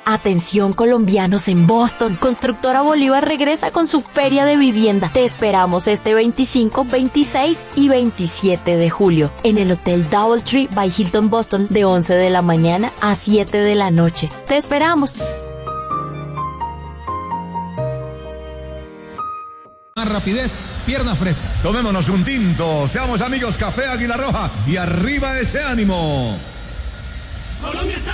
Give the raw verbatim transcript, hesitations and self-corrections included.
Atención colombianos en Boston. Constructora Bolívar regresa con su feria de vivienda. Te esperamos este veinticinco, veintiséis y veintisiete de julio en el Hotel Doubletree by Hilton Boston de once de la mañana a siete de la noche. Te esperamos. Más rapidez, piernas frescas. Tomémonos un tinto, seamos amigos, Café Águila Roja y arriba ese ánimo. Colombia está